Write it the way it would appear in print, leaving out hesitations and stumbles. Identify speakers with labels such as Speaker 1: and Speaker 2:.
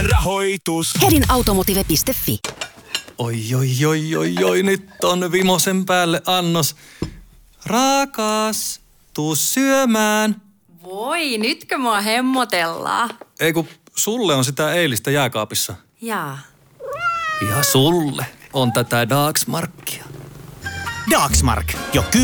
Speaker 1: Rahoitus.
Speaker 2: Hedinautomotive.fi.
Speaker 3: Oi, nyt on vimosen päälle annos. Rakas, tuu syömään.
Speaker 4: Voi, nytkö mua hemmotellaan?
Speaker 3: Ei kun sulle on sitä eilistä jääkaapissa.
Speaker 4: Jaa.
Speaker 3: Ja sulle on tätä Dagsmarkia.
Speaker 5: Dagsmark. Jo